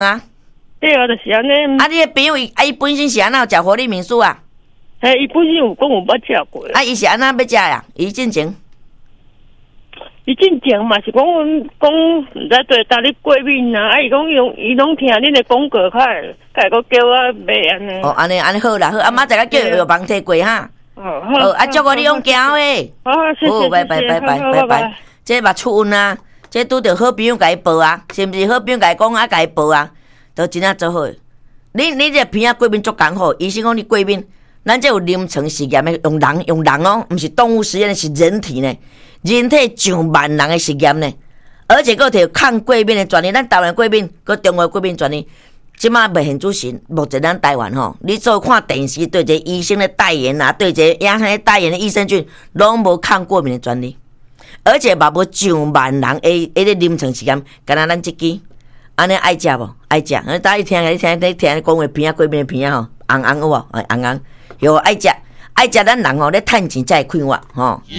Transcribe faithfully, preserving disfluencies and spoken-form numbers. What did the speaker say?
啊？ 对啊，就是安尼。 啊，你的朋友伊啊，伊本身是安怎有食活力民宿啊？ 嘿，伊本身有讲有捌食过。 啊，伊是安怎要食呀？伊进前。 伊进前嘛是讲讲毋知对搭你过敏啊，啊伊讲伊拢伊拢听恁的广告，较会较会个叫我买安尼。 哦，安尼安尼好啦，好，啊妈再甲叫药房摕过哈。 哦， 好，啊祝我你用行诶。 好，谢谢， 拜拜拜拜拜拜。这目触温啊，这拄着好朋友甲伊报啊，是毋是好朋友甲伊讲啊，甲伊报啊，都真正做好。你你这鼻仔过敏足艰苦，医生讲你过敏，咱这有临床实验的，用人用人哦，毋是动物实验，是人体呢。人体上万人的实验呢，而且佫摕抗过敏的专利，咱台湾过敏，佮中国过敏专利，即马袂现主行。目前咱台湾吼，你做看电视对一个医生的代言啊，对一个影像的代言的益生菌，拢无抗过敏的专利，而且嘛无上万人的迄个临床实验，敢若咱即支，安尼爱食无？爱食。大家一听，你听，你听你讲话片啊，过敏的片啊吼，红红有无？红红，有爱食，爱食咱人吼咧趁钱才会快活吼。